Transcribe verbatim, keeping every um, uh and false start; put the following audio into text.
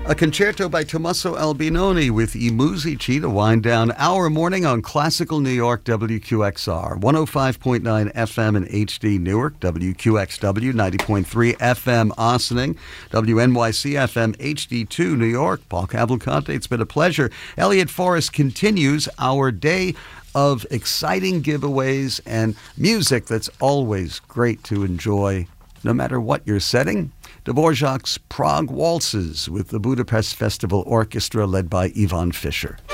A concerto by Tommaso Albinoni with I Musici to wind down our morning on Classical New York W Q X R, one oh five point nine F M and H D Newark, W Q X W, ninety point three F M Ossining, W N Y C F M H D two New York. Paul Cavalcante, it's been a pleasure. Elliot Forrest continues our day of exciting giveaways and music that's always great to enjoy, no matter what your setting. Dvorak's Prague Waltzes with the Budapest Festival Orchestra led by Ivan Fischer.